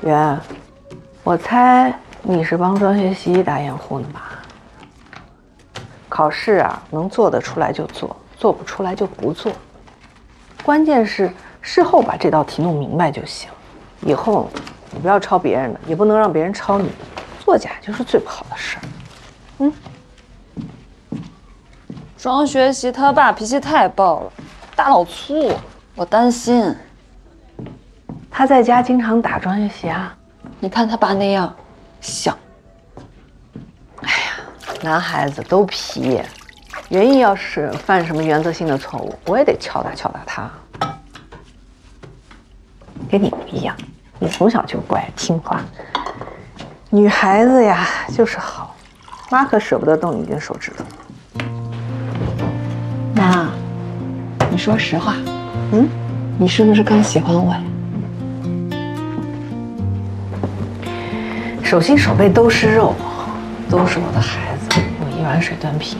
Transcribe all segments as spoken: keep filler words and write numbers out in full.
圆，我猜你是帮庄学习打掩护呢吧？考试啊，能做得出来就做，做不出来就不做。关键是事后把这道题弄明白就行。以后你不要抄别人的，也不能让别人抄你的，作假就是最不好的事儿。嗯。 庄学习他爸脾气太暴了，大老粗，我担心。 他在家经常打庄学习啊？ 你看他爸那样，像。 哎呀，男孩子都皮。袁毅要是犯什么原则性的错误，我也得敲打敲打他。跟你不一样，你从小就乖听话。女孩子呀，就是好。妈可舍不得动你一根手指头。 妈，你说实话，嗯，你是不是更喜欢我呀？ 手心手背都是肉，都是我的孩子，我一碗水端平。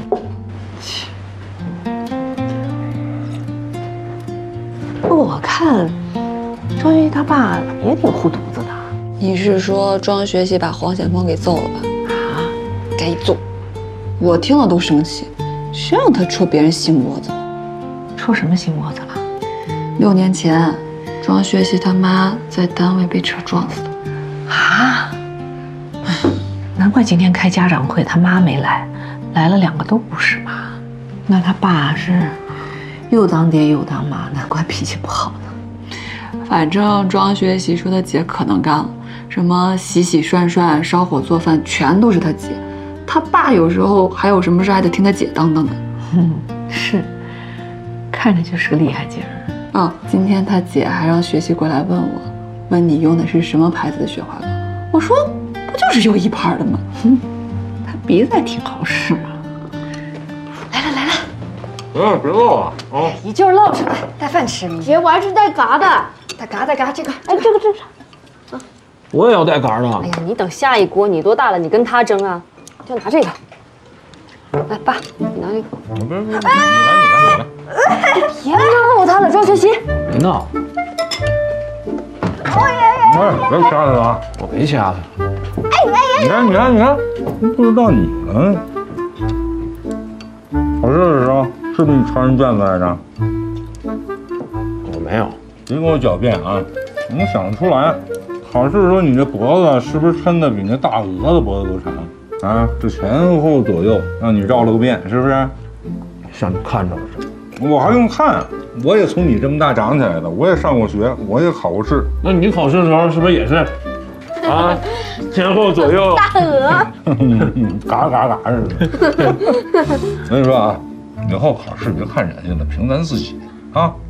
不过我看庄学习他爸也挺护犊子的。 你是说庄学习把黄显峰给揍了吧？ 啊， 该揍！我听了都生气。谁让他戳别人心窝子了？ 戳什么心窝子了？ 六年前，庄学习他妈在单位被车撞死的。 啊！难怪今天开家长会，他妈没来，来了两个都不是妈。那他爸是又当爹又当妈，难怪脾气不好呢。 反正庄学习说他姐可能干了，什么洗洗涮涮、烧火做饭，全都是他姐。他爸有时候还有什么事还得听他姐当当的。 嗯，是，看着就是个厉害劲儿。 嗯，今天他姐还让学习过来问我，问你用的是什么牌子的雪花膏。我说不就是用一盘的吗？ 哼，他鼻子还挺好使啊。 来了来了， 嗯，别唠了啊！ 一劲儿唠出来，带饭吃。 姐，我还是带嘎的， 带嘎带嘎，这个， 哎，这个这个， 我也要带杆的。 哎呀，你等下一锅，你多大了？你跟他争啊？就拿这个。来，爸，你拿这个。 别别别，你来你来你来。 别闹他了，庄学习。 别闹。哎，别掐他了，我没掐他。哎哎哎！你看你看你看，不知道你呢。考试的时候是不是你抄人卷子来着？我没有。别跟我狡辩啊！我能想得出来。考试的时候你这脖子是不是抻的比那大鹅的脖子都长？啊，这前后左右让你绕了个遍，是不是？像你看着了似的。我还用看？我也从你这么大长起来的，我也上过学，我也考过试。那你考试的时候是不是也是？啊，前后左右。 大鹅。 嘎嘎嘎似的。所以说啊，以后考试别看人家了，凭咱自己啊。